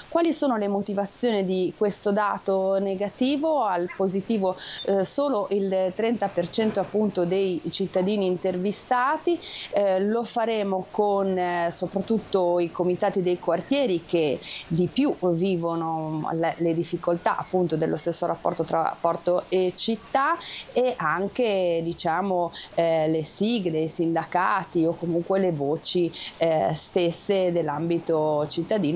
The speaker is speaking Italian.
Quali sono le motivazioni di questo dato negativo? Al positivo solo il 30% appunto dei cittadini intervistati. Lo faremo con soprattutto i comitati dei quartieri che di più vivono le difficoltà appunto dello stesso rapporto tra porto e città, e anche diciamo le sigle, i sindacati o comunque le voci stesse dell'ambito cittadino